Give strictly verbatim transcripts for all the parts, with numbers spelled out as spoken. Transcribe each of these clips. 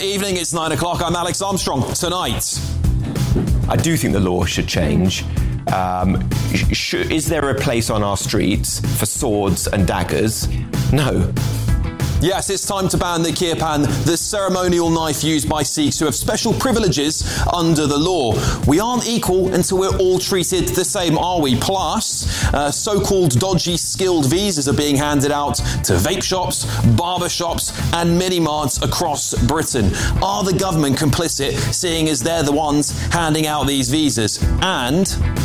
Evening, it's nine o'clock. I'm Alex Armstrong. Tonight, I do think the law should change. Um, sh- is there a place on our streets for swords and daggers? No. yes, it's time to ban the kirpan, the ceremonial knife used by Sikhs who have special privileges under the law. We aren't equal until we're all treated the same, are we? Plus, uh, so-called dodgy skilled visas are being handed out to vape shops, barber shops and mini-marts across Britain. Are the government complicit, seeing as they're the ones handing out these visas? And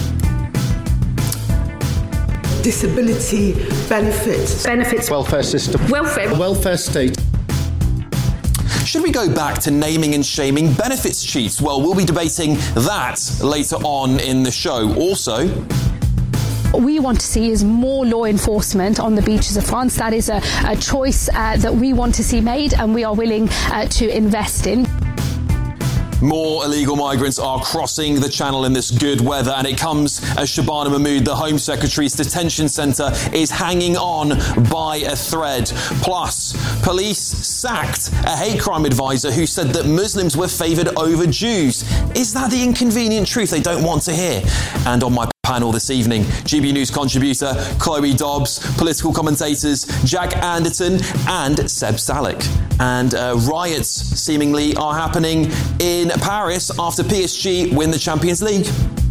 disability benefits. Benefits. Welfare system. Welfare. Welfare state. should we go back to naming and shaming benefits cheats? Well, we'll be debating that later on in the show. Also, what we want to see is more law enforcement on the beaches of France. That is a, a choice uh, that we want to see made and we are willing uh, to invest in. More illegal migrants are crossing the channel in this good weather, and it comes as Shabana Mahmood, the Home Secretary's detention centre, is hanging on by a thread. Plus, police sacked a hate crime advisor who said that Muslims were favoured over Jews. Is that the inconvenient truth they don't want to hear? And on my panel this evening, G B News contributor Chloe Dobbs, political commentators Jack Anderton and Seb Salek. And uh, riots seemingly are happening in Paris after P S G win the Champions League.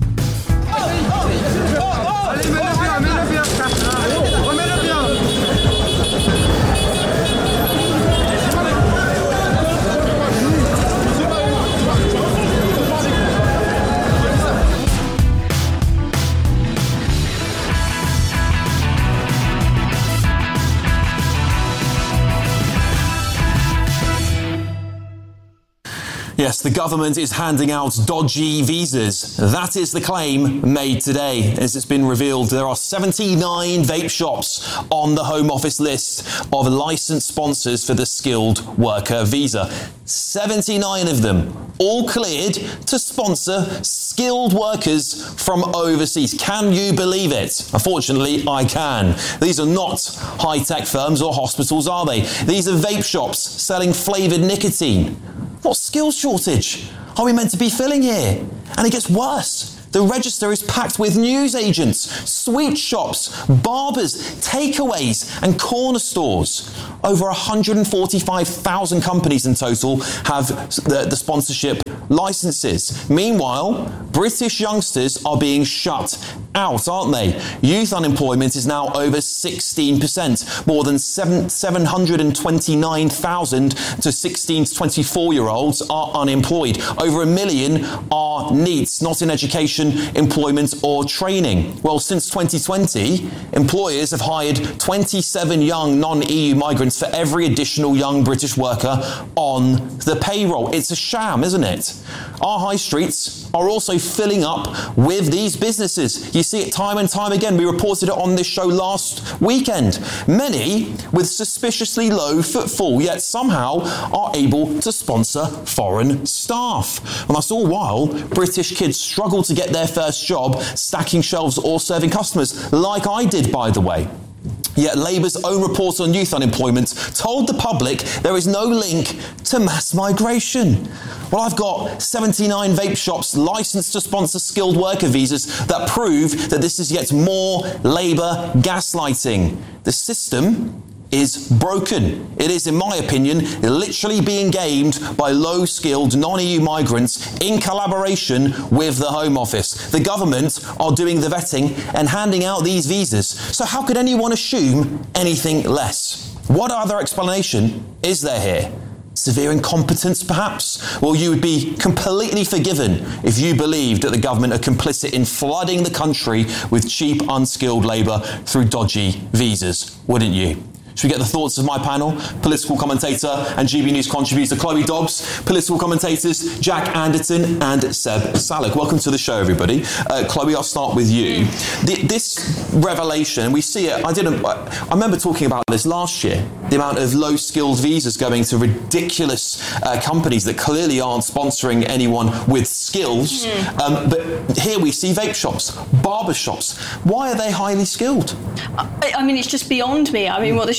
Yes, the government is handing out dodgy visas. That is the claim made today. As it's been revealed, there are seventy-nine vape shops on the Home Office list of licensed sponsors for the skilled worker visa. seventy-nine of them, all cleared to sponsor skilled workers from overseas. Can you believe it? Unfortunately, I can. These are not high-tech firms or hospitals, are they? These are vape shops selling flavoured nicotine. What skills shortage are we meant to be filling here? And it gets worse. The register is packed with newsagents, sweet shops, barbers, takeaways and corner stores. Over one hundred forty-five thousand companies in total have the, the sponsorship licenses. Meanwhile, British youngsters are being shut out, aren't they? Youth unemployment is now over sixteen percent. More than seven hundred twenty-nine thousand to sixteen to twenty-four year olds are unemployed. Over a million are NEETs, not in education, employment or training. Well, since twenty twenty, employers have hired twenty-seven young non-E U migrants for every additional young British worker on the payroll. It's a sham, isn't it? Our high streets are also filling up with these businesses. You see it time and time again. We reported it on this show last weekend. Many with suspiciously low footfall, yet somehow are able to sponsor foreign staff. And that's all while British kids struggle to get their first job stacking shelves or serving customers, like I did, by the way. Yet Labour's own report on youth unemployment told the public there is no link to mass migration. Well, I've got seventy-nine vape shops licensed to sponsor skilled worker visas that prove that this is yet more Labour gaslighting. The system is broken. It is, in my opinion, literally being gamed by low-skilled non-E U migrants in collaboration with the Home Office. The government are doing the vetting and handing out these visas. So how could anyone assume anything less? What other explanation is there here? Severe incompetence, perhaps? Well, you would be completely forgiven if you believed that the government are complicit in flooding the country with cheap, unskilled labour through dodgy visas, wouldn't you? Should we get the thoughts of my panel? Political commentator and G B News contributor Chloe Dobbs, political commentators Jack Anderton and Seb Salek. Welcome to the show, everybody. Uh, Chloe, I'll start with you. The, this revelation, we see it, I didn't, I remember talking about this last year, the amount of low-skilled visas going to ridiculous uh, companies that clearly aren't sponsoring anyone with skills. Mm. Um, but here we see vape shops, barber shops. Why are they highly skilled? I, I mean, it's just beyond me. I mean, what the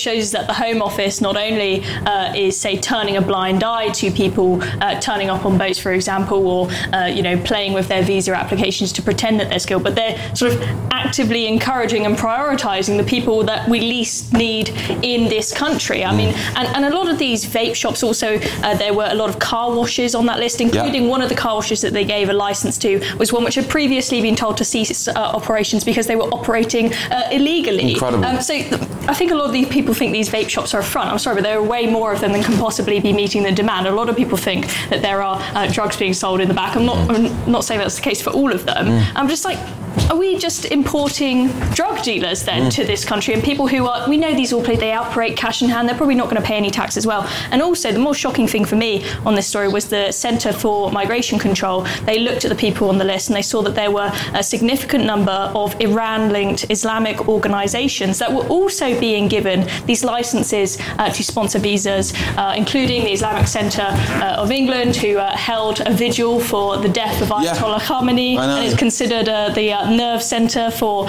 shows that the Home Office not only uh, is, say, turning a blind eye to people uh, turning up on boats, for example, or, uh, you know, playing with their visa applications to pretend that they're skilled, but they're sort of actively encouraging and prioritising the people that we least need in this country. I mean, and, and a lot of these vape shops also, uh, there were a lot of car washes on that list, including yeah. one of the car washes that they gave a licence to was one which had previously been told to cease uh, operations because they were operating uh, illegally. Incredible. Um, so th- I think a lot of these people think these vape shops are a front. I'm sorry, but there are way more of them than can possibly be meeting the demand. A lot of people think that there are uh, drugs being sold in the back. I'm not, I'm not saying that's the case for all of them. Mm. I'm just like, are we just importing drug dealers then mm. to this country? And people who are, we know these all play, they operate cash in hand, they're probably not going to pay any tax as well. And also, the more shocking thing for me on this story was the Centre for Migration Control. They looked at the people on the list and they saw that there were a significant number of Iran-linked Islamic organisations that were also being given these licences uh, to sponsor visas, uh, including the Islamic Centre uh, of England, who uh, held a vigil for the death of Ayatollah yeah. Khamenei, and is considered uh, the uh, nerve centre for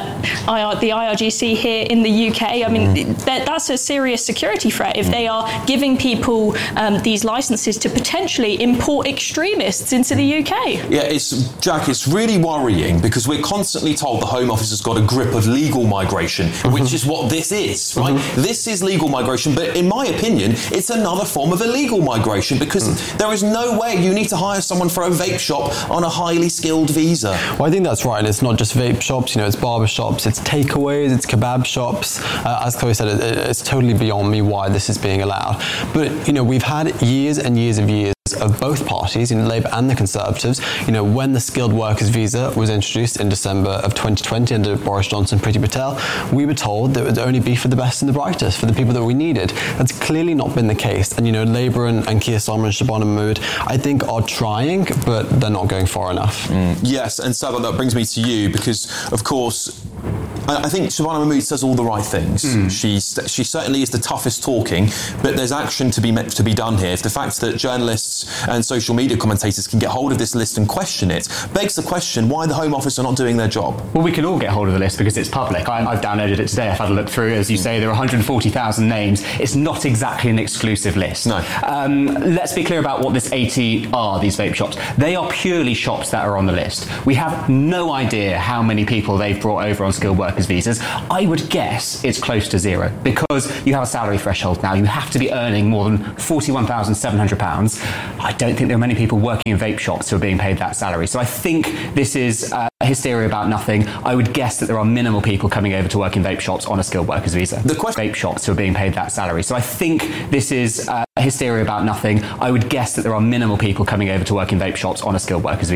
uh, the I R G C here in the U K. I mean, mm. that, that's a serious security threat if they are giving people um, these licences to potentially import extremists into the U K. Yeah, it's Jack, it's really worrying because we're constantly told the Home Office has got a grip of legal migration, mm-hmm. which is what this is, right? Mm-hmm. This is legal migration, but in my opinion, it's another form of illegal migration because mm. there is no way you need to hire someone for a vape shop on a highly skilled visa. Well, I think that's right. And it's not just vape shops, you know, it's barber shops, it's takeaways, it's kebab shops. Uh, as Chloe said, it, it's totally beyond me why this is being allowed. But, you know, we've had years and years of years of both parties, you know, Labour and the Conservatives. You know, when the skilled workers visa was introduced in December of twenty twenty under Boris Johnson, Priti Patel, we were told that it would only be for the best and the brightest, for the people that we needed. That's clearly not been the case. And, you know, Labour and, and Keir Starmer and Shabana Mahmood, I think, are trying, but they're not going far enough. Mm. Yes, and Saba, that brings me to you because, of course, I think Shabana Mahmood says all the right things. Mm. She's, she certainly is the toughest talking, but there's action to be meant to be done here. If the fact that journalists and social media commentators can get hold of this list and question it begs the question why the Home Office are not doing their job. Well, we can all get hold of the list because it's public. I, I've downloaded it today. I've had a look through. As you say, there are one hundred forty thousand names. It's not exactly an exclusive list. No. Um, let's be clear about what this eighty are, these vape shops. They are purely shops that are on the list. We have no idea how many people they've brought over on skilled workers visas. I would guess it's close to zero because you have a salary threshold now. You have to be earning more than forty-one thousand seven hundred pounds. I don't think there are many people working in vape shops who are being paid that salary. So I think this is uh, hysteria about nothing. I would guess that there are minimal people coming over to work in vape shops on a skilled workers visa. The question- vape shops who are being paid that salary. So I think this is uh, hysteria about nothing. I would guess that there are minimal people coming over to work in vape shops on a skilled workers visa.